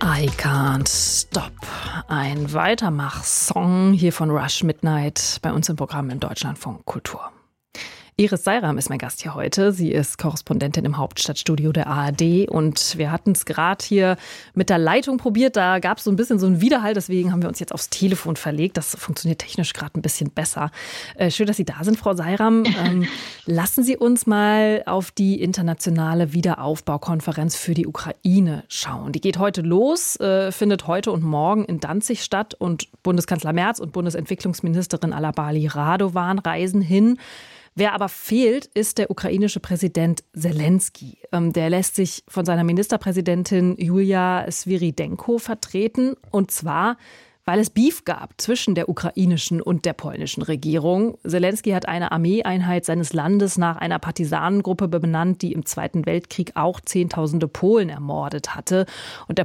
I Can't Stop. Ein Weitermach-Song hier von Rush Midnight bei uns im Programm im Deutschlandfunk Kultur. Iris Seiram ist mein Gast hier heute. Sie ist Korrespondentin im Hauptstadtstudio der ARD und wir hatten es gerade hier mit der Leitung probiert. Da gab es so ein bisschen so einen Widerhall, deswegen haben wir uns jetzt aufs Telefon verlegt. Das funktioniert technisch gerade ein bisschen besser. Schön, dass Sie da sind, Frau Seiram. Lassen Sie uns mal auf die internationale Wiederaufbaukonferenz für die Ukraine schauen. Die geht heute los, findet heute und morgen in Danzig statt und Bundeskanzler Merz und Bundesentwicklungsministerin Alabali Radovan reisen hin. Wer aber fehlt, ist der ukrainische Präsident Selenskyj. Der lässt sich von seiner Ministerpräsidentin Julia Swirydenko vertreten. Und zwar, weil es Beef gab zwischen der ukrainischen und der polnischen Regierung. Selenskyj hat eine Armeeeinheit seines Landes nach einer Partisanengruppe benannt, die im Zweiten Weltkrieg auch Zehntausende Polen ermordet hatte. Und der